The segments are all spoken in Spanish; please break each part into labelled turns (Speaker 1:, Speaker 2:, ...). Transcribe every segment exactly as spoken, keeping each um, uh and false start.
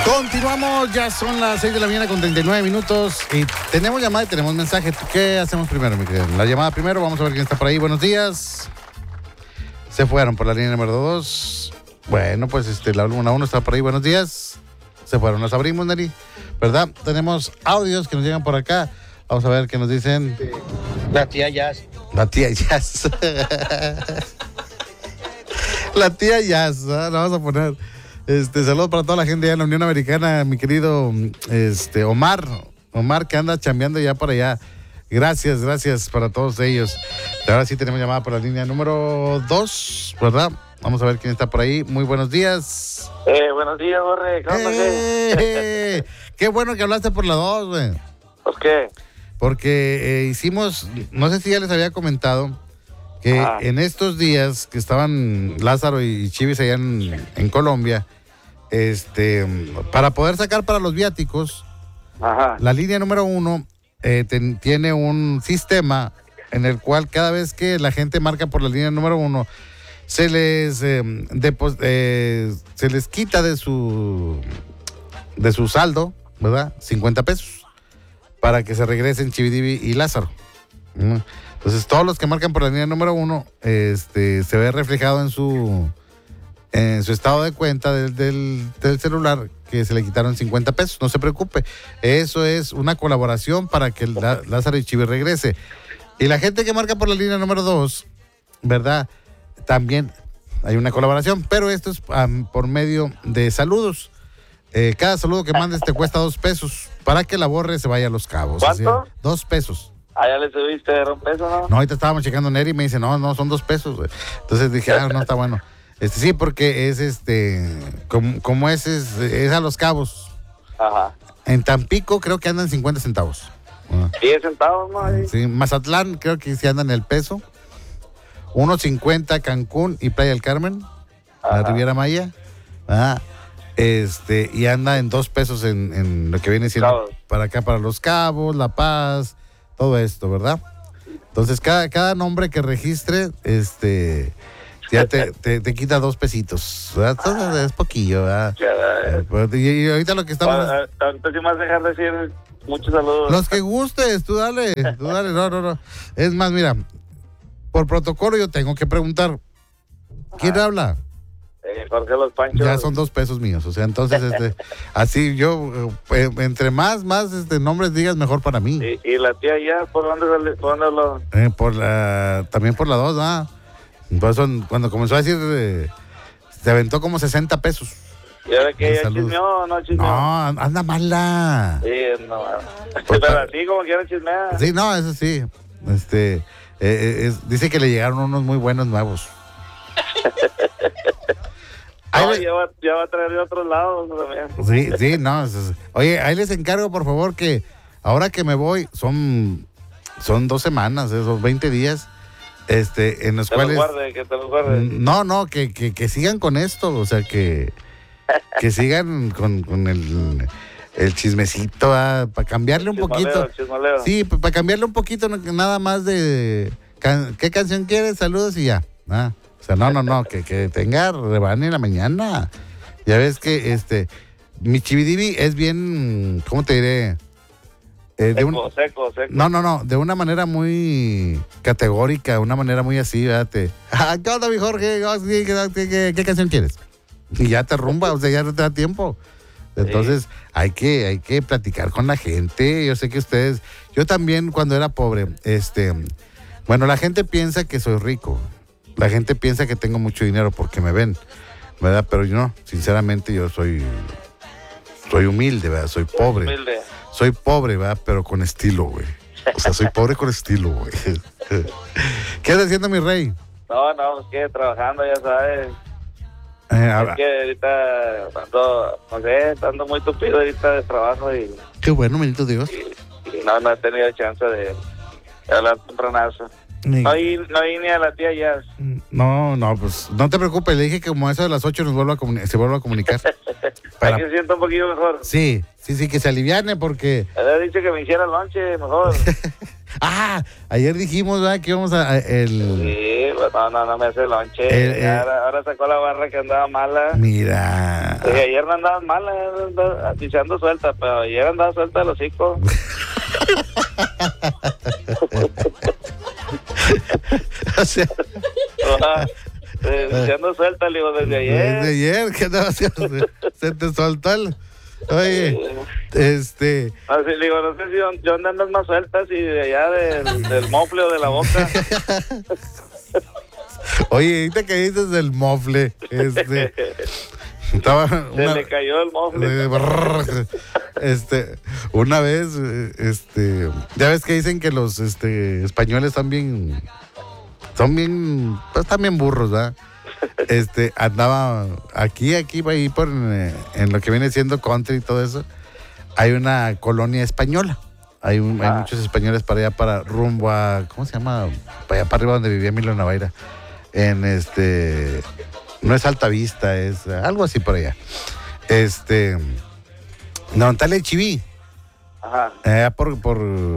Speaker 1: Continuamos, ya son las seis de la mañana con treinta y nueve minutos y tenemos llamada y tenemos mensaje. ¿Qué hacemos primero, mi querido? La llamada primero, vamos a ver quién está por ahí. Buenos días. Se fueron por la línea número dos. Bueno, pues este, la uno a uno está por ahí. Buenos días. Se fueron, las abrimos, Neri. ¿Verdad? Tenemos audios que nos llegan por acá. Vamos a ver qué nos dicen.
Speaker 2: La tía Jazz.
Speaker 1: La tía Jazz. La tía Jazz, ¿eh? La vamos a poner. Este, saludos para toda la gente allá en la Unión Americana, mi querido este, Omar. Omar que anda chambeando ya por allá. Gracias, gracias para todos ellos. Ahora sí tenemos llamada por la línea número dos, ¿verdad? Vamos a ver quién está por ahí. Muy buenos días.
Speaker 2: Eh, buenos días, Borre. ¿Cómo
Speaker 1: ¡Eh! Qué bueno que hablaste por la dos, güey.
Speaker 2: ¿Por qué?
Speaker 1: Porque eh, hicimos, no sé si ya les había comentado, que ah. en estos días que estaban Lázaro y Chivis allá en, en Colombia, este, para poder sacar para los viáticos, Ajá. la línea número uno eh, ten, tiene un sistema en el cual cada vez que la gente marca por la línea número uno, se les eh, depos, eh, se les quita de su de su saldo, ¿verdad? cincuenta pesos para que se regresen Chividivi y Lázaro. ¿Mm? Entonces, todos los que marcan por la línea número uno, este, se ve reflejado en su en su estado de cuenta del, del, del celular que se le quitaron cincuenta pesos. No se preocupe. Eso es una colaboración para que la, Lázaro y Chivi regrese. Y la gente que marca por la línea número dos, ¿verdad? También hay una colaboración, pero esto es um, por medio de saludos. Eh, cada saludo que mandes te cuesta dos pesos para que la borre se vaya a Los Cabos.
Speaker 2: ¿Cuánto?
Speaker 1: Así, dos pesos.
Speaker 2: Ah, ya le subiste de un peso, ¿no?
Speaker 1: No, ahorita estábamos checando Neri y me dice, no, no, son dos pesos, güey. Entonces dije, ah, no, está bueno. Este, sí, porque es este, como, como es, es, es a Los Cabos.
Speaker 2: Ajá.
Speaker 1: En Tampico creo que andan cincuenta centavos.
Speaker 2: diez centavos, ¿no? Ahí.
Speaker 1: Sí, Mazatlán creo que sí andan el peso. uno cincuenta Cancún y Playa del Carmen, Ajá. la Riviera Maya. Ah, este, y anda en dos pesos en, en lo que viene siendo Cabos. Para acá, para Los Cabos, La Paz, todo esto, ¿verdad? Entonces, cada, cada nombre que registre, este, ya te, te, te quita dos pesitos, ¿verdad? Entonces, es poquillo, ¿verdad? Eh, pues, y, y ahorita lo que estamos...
Speaker 2: Bueno, ahorita sí me vas a dejar decir muchos saludos.
Speaker 1: Los que gustes, tú dale, tú dale, no, no, no. Es más, mira, por protocolo yo tengo que preguntar, ¿quién ah. habla?
Speaker 2: Eh, Jorge Los Panchos.
Speaker 1: Ya son dos pesos míos, o sea, entonces, este, así yo, eh, entre más, más este, nombres digas, mejor para mí.
Speaker 2: ¿Y, y la tía ya? ¿Por dónde sale? ¿Por dónde habló?
Speaker 1: Eh, por la, también por la dos, ¿ah? Entonces, cuando comenzó a decir, eh, se aventó como sesenta pesos.
Speaker 2: ¿Y ahora que ella chismeó o no chismeó?
Speaker 1: No, anda mala.
Speaker 2: Sí, no, pues, pero así como quiera chismear.
Speaker 1: Sí, no, eso sí, este, eh, es, dice que le llegaron unos muy buenos nuevos.
Speaker 2: No, le... ya, va, ya va a traer de otros lados también.
Speaker 1: Sí, sí, no. Es, oye, ahí les encargo, por favor, que ahora que me voy, son, son dos semanas, esos veinte días, este, en los
Speaker 2: te
Speaker 1: cuales...
Speaker 2: Los guarde, que te los guarde.
Speaker 1: No, no, que, que, que sigan con esto, o sea, que, que sigan con, con el, el chismecito, ¿ah? Para cambiarle un
Speaker 2: chismoleo,
Speaker 1: poquito.
Speaker 2: Chismoleo.
Speaker 1: Sí, para cambiarle un poquito, nada más de... Can, ¿qué canción quieres? Saludos y ya. Ah. O sea, no, no, no, que, que tenga rebane en la mañana. Ya ves que este mi Chividivi es bien, ¿cómo te diré?
Speaker 2: Eh, de seco, un, seco, seco.
Speaker 1: No, no, no, de una manera muy categórica, una manera muy así, ¿verdad? Te, ah, ¿qué onda, mi Jorge? ¿Qué, qué, qué, ¿Qué canción quieres? Y ya te rumba, o sea, ya no te da tiempo. Entonces, sí. hay que hay que platicar con la gente. Yo sé que ustedes, yo también cuando era pobre, este, bueno, la gente piensa que soy rico. La gente piensa que tengo mucho dinero porque me ven, ¿verdad? Pero yo no, sinceramente yo soy soy humilde, ¿verdad? Soy pobre.
Speaker 2: Humilde.
Speaker 1: Soy pobre, ¿verdad? Pero con estilo, güey. O sea, soy pobre con estilo, güey. ¿Qué estás haciendo, mi rey?
Speaker 2: No, no, pues que trabajando, ya sabes.
Speaker 1: Eh,
Speaker 2: es que ahorita ando, no sé, ando muy tupido ahorita de trabajo y...
Speaker 1: Qué bueno, bendito Dios.
Speaker 2: Y, y no, no he tenido chance de, de hablar tempranazo. No hay, no hay ni a la tía Jazz.
Speaker 1: No, no, pues no te preocupes, le dije que como a eso de las ocho nos vuelva a comuni- se vuelva a comunicar.
Speaker 2: Para que se sienta un poquito mejor.
Speaker 1: Sí, sí, sí, que se aliviane porque...
Speaker 2: Había dicho que me hiciera el lonche mejor.
Speaker 1: Ah, ayer dijimos, ¿verdad? Que íbamos a... El...
Speaker 2: Sí, no, no, no me hace lonche.
Speaker 1: Eh, eh.
Speaker 2: Ahora, ahora sacó la barra que andaba mala.
Speaker 1: Mira.
Speaker 2: Y ayer no andaba mala, así se ando suelta, pero ayer andaba suelta el hocico.
Speaker 1: O sea,
Speaker 2: Ajá. Eh, se ando suelta, le digo, desde ayer.
Speaker 1: desde ayer, ¿qué andaba haciendo? Se, se te soltó el... Oye, este...
Speaker 2: Así, le digo, no sé si yo, yo andas más suelta, si de allá del, del mofle o de la boca.
Speaker 1: Oye, ahorita que dices del mofle, este... Estaba
Speaker 2: Se
Speaker 1: una,
Speaker 2: le cayó el mofle.
Speaker 1: este, una vez, este... Ya ves que dicen que los este, españoles están bien... Son bien... Pues están bien burros, ¿verdad? Este, andaba aquí, aquí, ahí por en, en lo que viene siendo country y todo eso. Hay una colonia española. Hay, un, ah. hay muchos españoles para allá, para rumbo a, ¿cómo se llama? Para allá para arriba donde vivía Emilio Navaira. En este, no es Alta Vista, es algo así por allá. Este, no, tal el Chiví.
Speaker 2: Ajá.
Speaker 1: Allá por, por,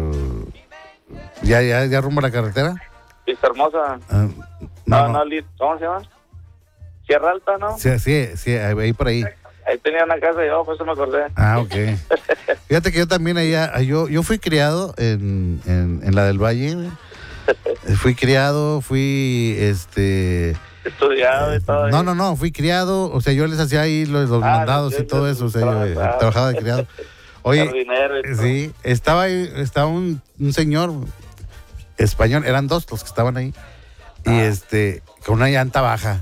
Speaker 1: ya, ya, ya rumbo a la carretera.
Speaker 2: Vista Hermosa.
Speaker 1: Uh,
Speaker 2: no, no, no, ¿cómo se llama? Sierra Alta, ¿no?
Speaker 1: Sí, sí, sí, ahí por ahí.
Speaker 2: Ahí tenía una casa yo, por eso me acordé.
Speaker 1: Ah, ok. Fíjate que yo también allá, yo, yo fui criado en, en, en la del Valle. Fui criado, fui, este...
Speaker 2: Estudiado y todo.
Speaker 1: No, no, no, fui criado, o sea, yo les hacía ahí los, los ah, mandados y todo eso, o sea, yo eh, trabajaba de criado. Oye, sí, estaba ahí, estaba un, un señor español, eran dos los que estaban ahí, ah. y este, con una llanta baja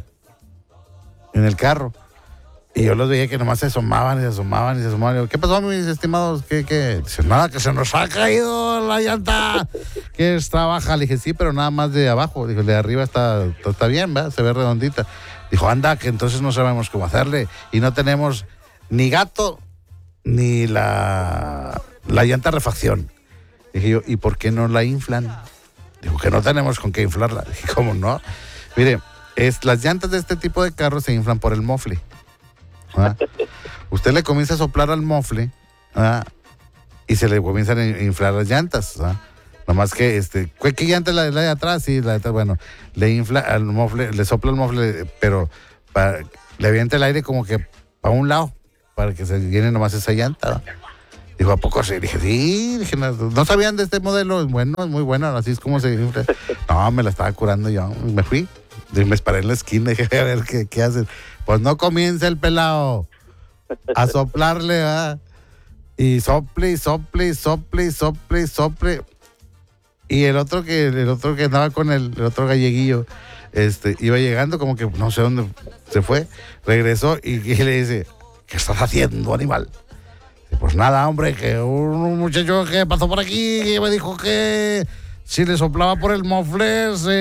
Speaker 1: en el carro. Y yo los veía que nomás se asomaban y se asomaban y se asomaban. Y digo, ¿qué pasó, mis estimados? ¿Qué, qué? Dice, nada, que se nos ha caído la llanta que está baja. Le dije, sí, pero nada más de abajo. Dijo, de arriba está, está bien, ¿verdad? Se ve redondita. Dijo, anda, que entonces no sabemos cómo hacerle. Y no tenemos ni gato ni la, la llanta refacción. Dije yo, ¿y por qué no la inflan? Dijo, que no tenemos con qué inflarla. Dije, ¿cómo no? Mire, es, las llantas de este tipo de carros se inflan por el mofle. ¿Ah? Usted le comienza a soplar al mofle, ¿ah? Y se le comienzan a inflar las llantas, ¿ah? Nomás que, este, ¿qué llanta es la, la de atrás? Sí, la de atrás, bueno, le infla al mofle, le sopla el mofle, pero para, le avienta el aire como que para un lado, para que se llene nomás esa llanta, ¿no? Dijo, ¿a poco sí? Dije, sí, dije, no, no sabían de este modelo, bueno, es muy bueno, así es como se infla. No, me la estaba curando yo, me fui, me paré en la esquina, dije, a ver qué, qué hacen. Pues no comienza el pelado a soplarle, ¿verdad? Y sople, y sople, y sople, y sople, y sople. Y el otro que, el otro que andaba con el, el otro galleguillo, este, iba llegando como que no sé dónde se fue, regresó y, y le dice, ¿qué estás haciendo, animal? Y pues nada, hombre, que un muchacho que pasó por aquí y me dijo que si le soplaba por el mofle se